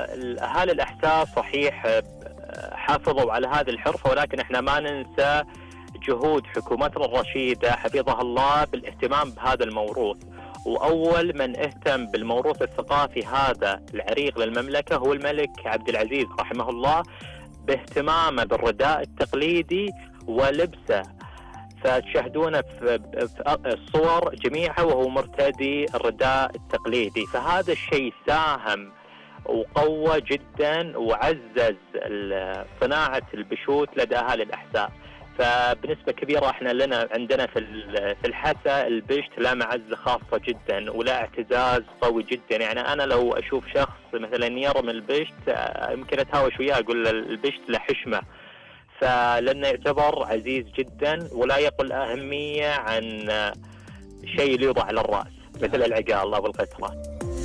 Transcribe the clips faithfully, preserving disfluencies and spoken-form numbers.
أهالي الأحساء صحيح حافظوا على هذه الحرفة، ولكن احنا ما ننسى جهود حكومتنا الرشيدة حفظها الله بالاهتمام بهذا الموروث. وأول من اهتم بالموروث الثقافي هذا العريق للمملكة هو الملك عبد العزيز رحمه الله، باهتمامه بالرداء التقليدي ولبسه. فتشاهدونه في الصور جميعها وهو مرتدي الرداء التقليدي، فهذا الشيء ساهم وقوى جدا وعزز صناعة البشوت لدى أهالي الأحساء. فبنسبة كبيرة احنا لنا عندنا في في الحسا البشت لا معزة خاصة جدا ولا اعتزاز قوي جدا. يعني أنا لو أشوف شخص مثلا يرمي البشت يمكن أتهاوش وياه أقول البشت له حشمة، فلأنه يعتبر عزيز جدا ولا يقل أهمية عن شيء اللي يوضع على الرأس مثل العقال أو القطرة.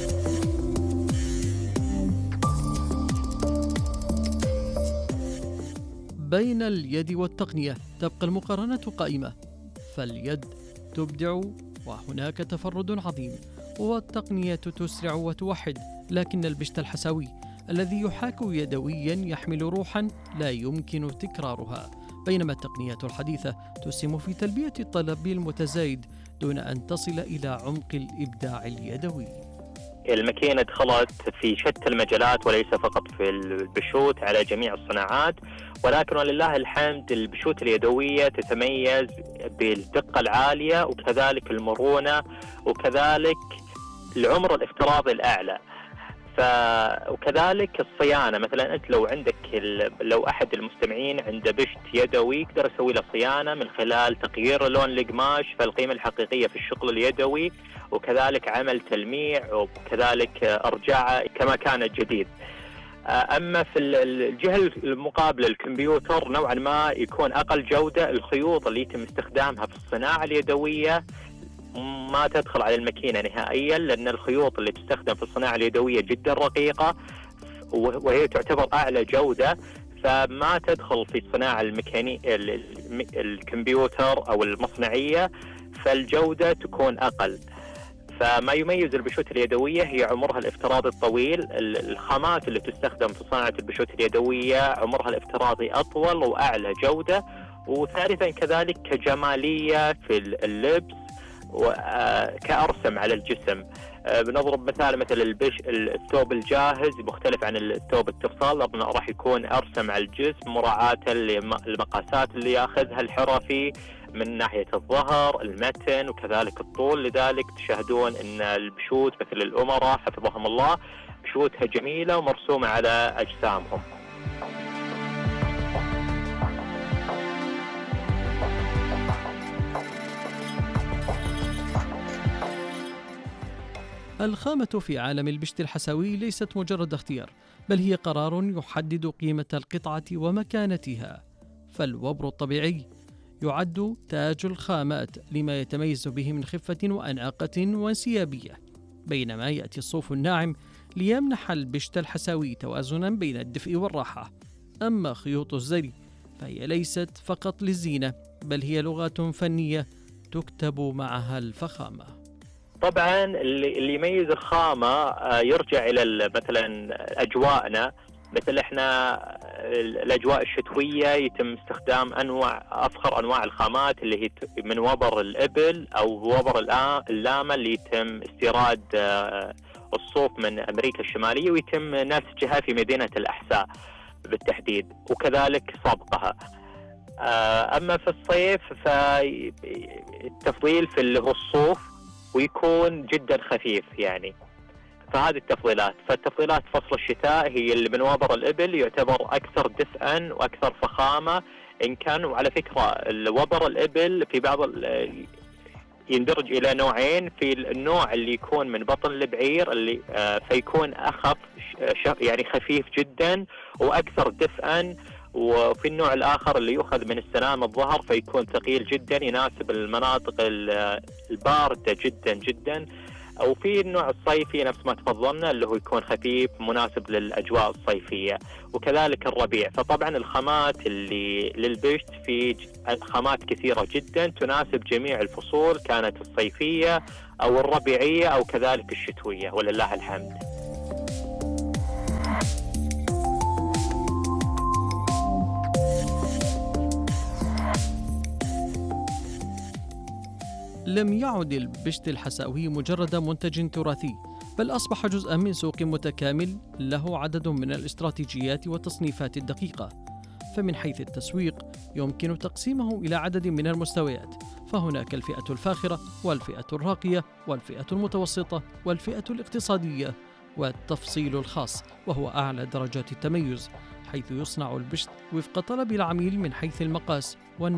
بين اليد والتقنية تبقى المقارنة قائمة، فاليد تبدع وهناك تفرد عظيم، والتقنية تسرع وتوحد، لكن البشت الحسوي الذي يحاك يدويا يحمل روحا لا يمكن تكرارها، بينما التقنيات الحديثة تسهم في تلبية الطلب المتزايد دون أن تصل إلى عمق الإبداع اليدوي. الماكينة دخلت في شتى المجالات وليس فقط في البشوت، على جميع الصناعات، ولكن ولله الحمد البشوت اليدوية تتميز بالدقة العالية وكذلك المرونة وكذلك العمر الافتراضي الأعلى. ف... وكذلك الصيانة. مثلا أنت لو عندك ال... لو أحد المستمعين عنده بشت يدوي يقدر يسوي له صيانة من خلال تغيير لون القماش، فالقيمة الحقيقية في الشغل اليدوي، وكذلك عمل تلميع وكذلك أرجاعه كما كان جديد. أما في الجهة المقابلة الكمبيوتر نوعا ما يكون أقل جودة، الخيوط اللي يتم استخدامها في الصناعة اليدوية ما تدخل على الماكينة نهائيا، لأن الخيوط اللي تستخدم في الصناعة اليدوية جدا رقيقة وهي تعتبر أعلى جودة، فما تدخل في الصناعة الميكاني الكمبيوتر أو المصنعية، فالجودة تكون أقل. فما يميز البشوت اليدوية هي عمرها الافتراضي الطويل، الخامات اللي تستخدم في صناعة البشوت اليدوية عمرها الافتراضي أطول وأعلى جودة، وثالثا كذلك كجمالية في اللبس وكأرسم على الجسم. بنضرب مثال مثل البش الثوب الجاهز مختلف عن الثوب التفصيل، لأنه راح يكون أرسم على الجسم مراعاة للمقاسات اللي ياخذها الحرفي من ناحية الظهر المتن وكذلك الطول. لذلك تشاهدون أن البشوت مثل الأمراء حفظهم الله بشوتها جميلة ومرسومة على أجسامهم. الخامة في عالم البشت الحسوي ليست مجرد اختيار، بل هي قرار يحدد قيمة القطعة ومكانتها. فالوبر الطبيعي يعد تاج الخامات لما يتميز به من خفة وأناقة وانسيابية، بينما يأتي الصوف الناعم ليمنح البشت الحسوي توازنا بين الدفء والراحة. أما خيوط الزري فهي ليست فقط للزينة، بل هي لغة فنية تكتب معها الفخامة. طبعا اللي يميز الخامة يرجع إلى مثلا أجواءنا، مثل احنا الأجواء الشتوية يتم استخدام أنواع أفخر أنواع الخامات اللي هي من وبر الإبل أو وبر اللامة اللي يتم استيراد الصوف من أمريكا الشمالية ويتم نسجها في مدينة الأحساء بالتحديد، وكذلك سابقها. أما في الصيف فالتفضيل في اللي هو الصوف ويكون جدا خفيف يعني، فهذه التفضيلات. فالتفضيلات فصل الشتاء هي اللي من وبر الإبل يعتبر أكثر دفئا وأكثر فخامة إن كان. وعلى فكرة الوبر الإبل في بعض يندرج إلى نوعين، في النوع اللي يكون من بطن البعير اللي فيكون أخف يعني خفيف جدا وأكثر دفئا، وفي النوع الآخر اللي يؤخذ من السنام الظهر فيكون ثقيل جدا يناسب المناطق الباردة جدا جدا. أو في النوع الصيفي نفس ما تفضلنا اللي هو يكون خفيف مناسب للأجواء الصيفية، وكذلك الربيع. فطبعا الخامات اللي للبشت في خامات كثيرة جدا تناسب جميع الفصول، كانت الصيفية أو الربيعية أو كذلك الشتوية، ولله الحمد. لم يعد البشت الحساوي مجرد منتج تراثي، بل أصبح جزءا من سوق متكامل له عدد من الاستراتيجيات والتصنيفات الدقيقة. فمن حيث التسويق يمكن تقسيمه إلى عدد من المستويات، فهناك الفئة الفاخرة والفئة الراقية والفئة المتوسطة والفئة الاقتصادية والتفصيل الخاص، وهو أعلى درجات التميز، حيث يصنع البشت وفق طلب العميل من حيث المقاس والنوع